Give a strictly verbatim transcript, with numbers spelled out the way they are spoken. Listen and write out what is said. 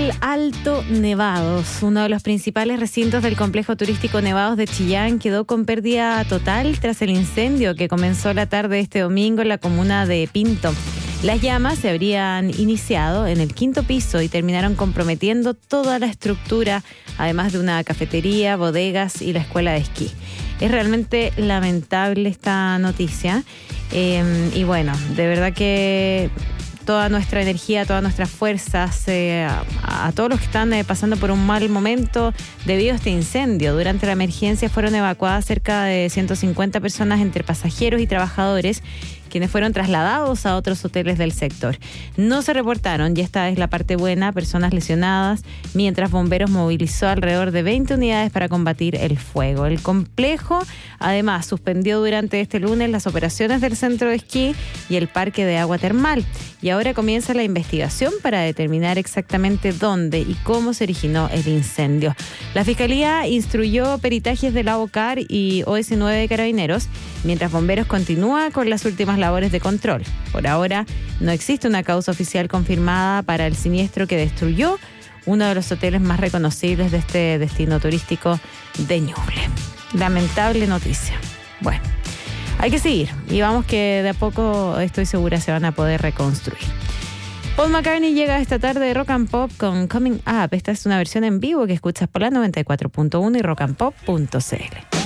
Hotel Alto Nevados, uno de los principales recintos del complejo turístico Nevados de Chillán, quedó con pérdida total tras el incendio que comenzó la tarde de este domingo en la comuna de Pinto. Las llamas se habrían iniciado en el quinto piso y terminaron comprometiendo toda la estructura, además de una cafetería, bodegas y la escuela de esquí. Es realmente lamentable esta noticia eh, y bueno, de verdad que toda nuestra energía, todas nuestras fuerzas eh, a, a todos los que están eh, pasando por un mal momento debido a este incendio. Durante la emergencia fueron evacuadas cerca de ciento cincuenta personas entre pasajeros y trabajadores, quienes fueron trasladados a otros hoteles del sector. No se reportaron, y esta es la parte buena, personas lesionadas, mientras bomberos movilizó alrededor de veinte unidades para combatir el fuego. El complejo, además, suspendió durante este lunes las operaciones del centro de esquí y el parque de agua termal. Y ahora comienza la investigación para determinar exactamente dónde y cómo se originó el incendio. La Fiscalía instruyó peritajes de la OCAR y O S nueve de Carabineros, mientras bomberos continúa con las últimas labores de control. Por ahora no existe una causa oficial confirmada para el siniestro que destruyó uno de los hoteles más reconocibles de este destino turístico de Ñuble. Lamentable noticia. Bueno, hay que seguir y vamos que de a poco, estoy segura, se van a poder reconstruir. Paul McCartney llega esta tarde de Rock and Pop con Coming Up. Esta es una versión en vivo que escuchas por la noventa y cuatro punto uno y rock and pop punto c l.